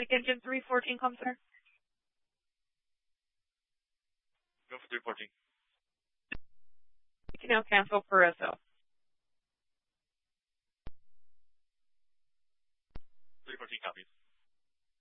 Flight engine 314, come, sir. Go for 314. You can now cancel Paraiso.